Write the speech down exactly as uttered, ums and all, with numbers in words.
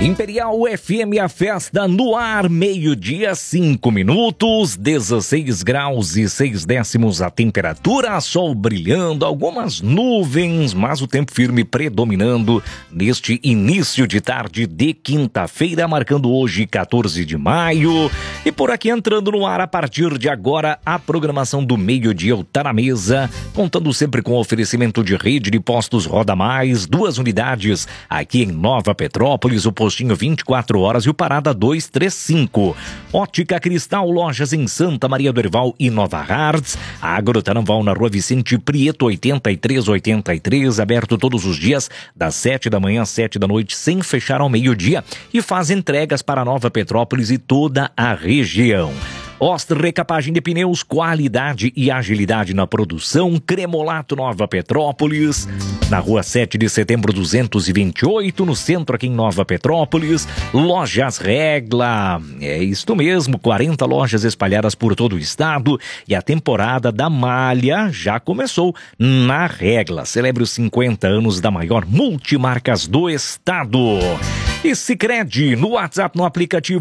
Imperial F M, a festa no ar, meio-dia, cinco minutos, dezesseis graus e seis décimos a temperatura, sol brilhando, algumas nuvens, mas o tempo firme predominando neste início de tarde de quinta-feira, marcando hoje quatorze de maio. E por aqui entrando no ar a partir de agora a programação do meio-dia, o Tá na Mesa, contando sempre com oferecimento de rede de postos Roda Mais, duas unidades aqui em Nova Petrópolis, o postinho vinte e quatro horas e o Parada duzentos e trinta e cinco. Ótica Cristal, lojas em Santa Maria do Herval e Nova Hartz. Agrotaramval na Rua Vicente Prieto, oitenta e três oitenta e três, aberto todos os dias das sete da manhã às sete da noite, sem fechar ao meio-dia, e faz entregas para Nova Petrópolis e toda a região. Oster Recapagem de Pneus, qualidade e agilidade na produção. Cremolato Nova Petrópolis, na Rua sete de setembro duzentos e vinte e oito, no centro aqui em Nova Petrópolis. Lojas Regla, é isto mesmo, quarenta lojas espalhadas por todo o estado, e a temporada da malha já começou na Regla. Celebre os cinquenta anos da maior multimarcas do estado. E Sicredi, no WhatsApp, no aplicativo